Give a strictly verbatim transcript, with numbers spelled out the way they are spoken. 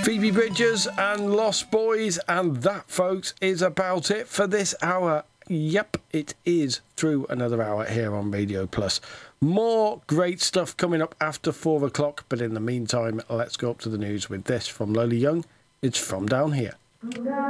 Phoebe Bridgers and Lost Boys, and that, folks, is about it for this hour. Yep, it is through another hour here on Radio Plus. More great stuff coming up after four o'clock, but in the meantime, let's go up to the news with this from Lola Young. It's From Down Here.